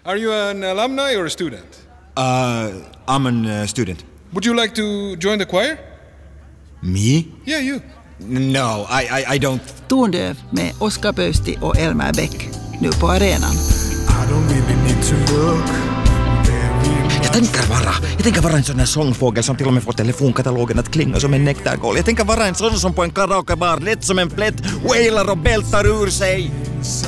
Are you an alumni or a student? I'm a student. Would you like to join the choir? Me? Yeah, you. No, I don't. Tondöv med Oskar Pöysti och Elmer Bäck nu på arenan. Jag tänker vara en sån här sångfågel som till och med får telefonkatalogen att klinga som en nektarkål. Jag tänker vara en sån som på en karaokebar lätt som en plätt wailar och bältar ur sig.